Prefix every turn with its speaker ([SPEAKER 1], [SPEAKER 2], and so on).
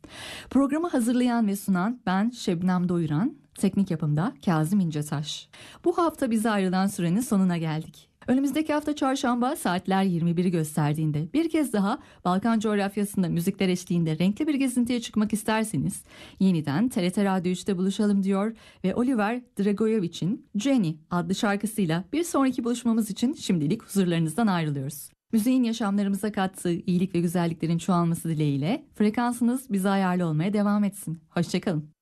[SPEAKER 1] Programı hazırlayan ve sunan ben Şebnem Doyuran, teknik yapımda Kazım İncetaş. Bu hafta bize ayrılan sürenin sonuna geldik. Önümüzdeki hafta çarşamba saatler 21'i gösterdiğinde bir kez daha Balkan coğrafyasında müzikler eşliğinde renkli bir gezintiye çıkmak isterseniz yeniden TRT Radyo 3'te buluşalım diyor ve Oliver Dragojevich'in Jenny adlı şarkısıyla bir sonraki buluşmamız için şimdilik huzurlarınızdan ayrılıyoruz. Müziğin yaşamlarımıza kattığı iyilik ve güzelliklerin çoğalması dileğiyle frekansınız bize ayarlı olmaya devam etsin. Hoşçakalın.